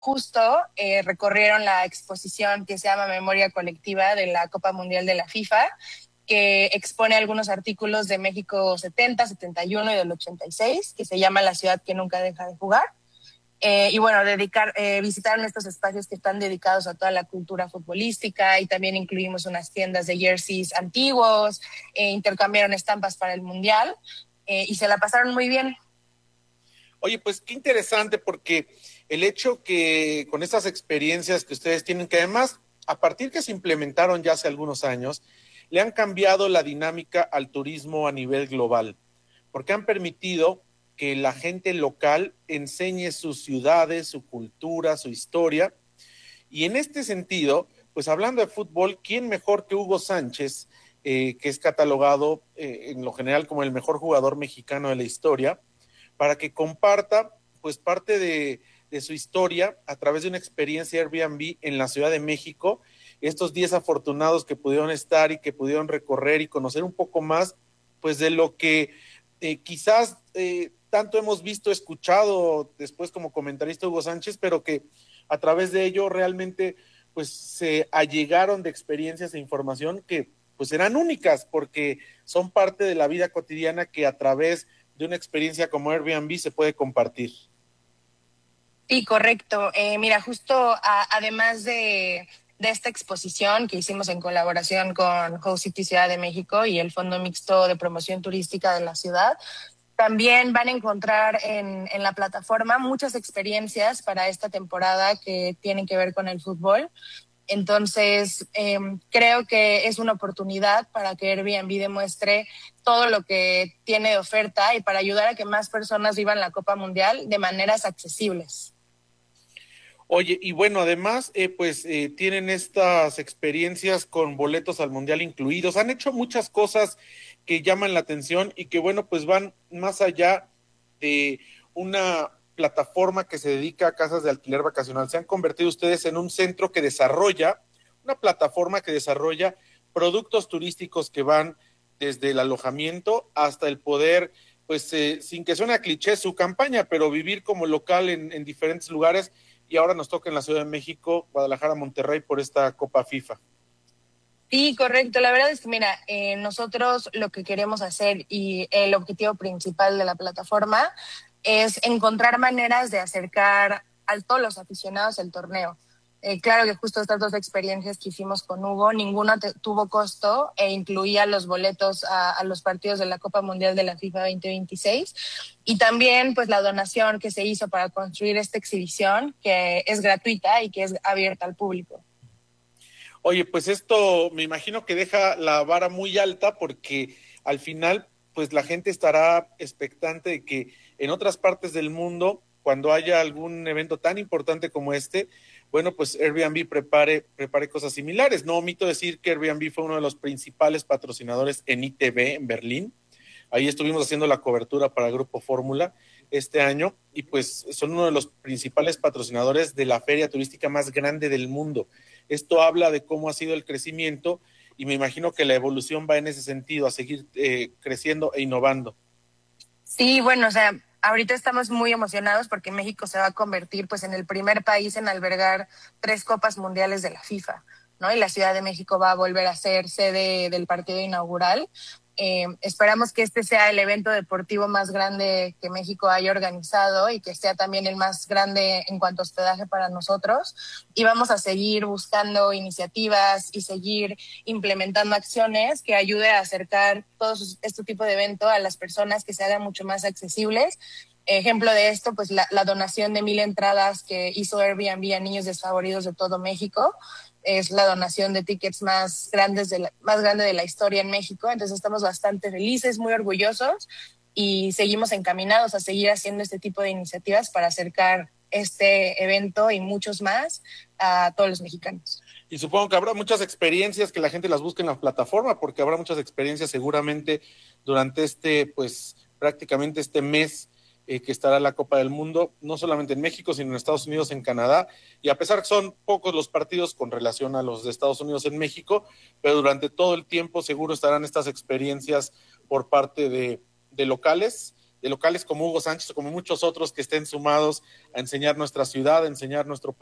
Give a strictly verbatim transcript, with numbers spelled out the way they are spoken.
justo eh, recorrieron la exposición que se llama Memoria Colectiva de la Copa Mundial de la FIFA, que expone algunos artículos de México setenta, setenta y uno y del ochenta y seis, que se llama La ciudad que nunca deja de jugar. Eh, y bueno, dedicar, eh, visitaron estos espacios que están dedicados a toda la cultura futbolística, y también incluimos unas tiendas de jerseys antiguos, eh, intercambiaron estampas para el Mundial, eh, y se la pasaron muy bien. Oye, pues qué interesante, porque el hecho que con estas experiencias que ustedes tienen, que además, a partir que se implementaron ya hace algunos años, le han cambiado la dinámica al turismo a nivel global, porque han permitido que la gente local enseñe sus ciudades, su cultura, su historia. Y en este sentido, pues hablando de fútbol, ¿quién mejor que Hugo Sánchez, eh, que es catalogado eh, en lo general como el mejor jugador mexicano de la historia, para que comparta pues parte de, de su historia a través de una experiencia Airbnb en la Ciudad de México, estos diez afortunados que pudieron estar y que pudieron recorrer y conocer un poco más pues de lo que eh, quizás eh, tanto hemos visto, escuchado después como comentarista Hugo Sánchez, pero que a través de ello realmente pues se allegaron de experiencias e información que pues serán únicas porque son parte de la vida cotidiana que a través de una experiencia como Airbnb se puede compartir. Sí, correcto. Eh, mira, justo a, además de, de esta exposición que hicimos en colaboración con Host City Ciudad de México y el Fondo Mixto de Promoción Turística de la ciudad, también van a encontrar en, en la plataforma muchas experiencias para esta temporada que tienen que ver con el fútbol. Entonces, eh, creo que es una oportunidad para que Airbnb demuestre todo lo que tiene de oferta y para ayudar a que más personas vivan la Copa Mundial de maneras accesibles. Oye, y bueno, además, eh, pues eh, tienen estas experiencias con boletos al Mundial incluidos. Han hecho muchas cosas que llaman la atención y que, bueno, pues van más allá de una plataforma que se dedica a casas de alquiler vacacional. Se han convertido ustedes en un centro que desarrolla, una plataforma que desarrolla productos turísticos que van desde el alojamiento hasta el poder, pues eh, sin que suene a cliché su campaña, pero vivir como local en, en diferentes lugares. Y ahora nos toca en la Ciudad de México, Guadalajara, Monterrey, por esta Copa FIFA. Sí, correcto. La verdad es que, mira, eh, nosotros lo que queremos hacer y el objetivo principal de la plataforma es encontrar maneras de acercar a todos los aficionados al torneo. Eh, claro que justo estas dos experiencias que hicimos con Hugo, ninguna te, tuvo costo e incluía los boletos a, a los partidos de la Copa Mundial de la FIFA veinte veintiséis, y también pues la donación que se hizo para construir esta exhibición, que es gratuita y que es abierta al público. Oye, pues esto me imagino que deja la vara muy alta porque al final pues la gente estará expectante de que en otras partes del mundo, cuando haya algún evento tan importante como este, bueno, pues Airbnb prepare, prepare cosas similares. No omito decir que Airbnb fue uno de los principales patrocinadores en I T V en Berlín. Ahí estuvimos haciendo la cobertura para el Grupo Fórmula este año y pues son uno de los principales patrocinadores de la feria turística más grande del mundo. Esto habla de cómo ha sido el crecimiento y me imagino que la evolución va en ese sentido, a seguir eh, creciendo e innovando. Sí, bueno, o sea, ahorita estamos muy emocionados porque México se va a convertir pues en el primer país en albergar tres copas mundiales de la FIFA, ¿no? Y la Ciudad de México va a volver a ser sede del partido inaugural. Eh, esperamos que este sea el evento deportivo más grande que México haya organizado y que sea también el más grande en cuanto a hospedaje para nosotros. Y vamos a seguir buscando iniciativas y seguir implementando acciones que ayude a acercar todo este tipo de evento a las personas, que se hagan mucho más accesibles. Ejemplo de esto, pues la, la donación de mil entradas que hizo Airbnb a niños desfavoridos de todo México. Es la donación de tickets más grandes de la, más grande de la historia en México. Entonces estamos bastante felices, muy orgullosos, y seguimos encaminados a seguir haciendo este tipo de iniciativas para acercar este evento y muchos más a todos los mexicanos. Y supongo que habrá muchas experiencias que la gente las busque en la plataforma, porque habrá muchas experiencias seguramente durante este, pues prácticamente este mes eh, que estará la Copa del Mundo, no solamente en México, sino en Estados Unidos, en Canadá, y a pesar que son pocos los partidos con relación a los de Estados Unidos en México, pero durante todo el tiempo seguro estarán estas experiencias por parte de, de locales de locales como Hugo Sánchez o como muchos otros que estén sumados a enseñar nuestra ciudad, a enseñar nuestro país.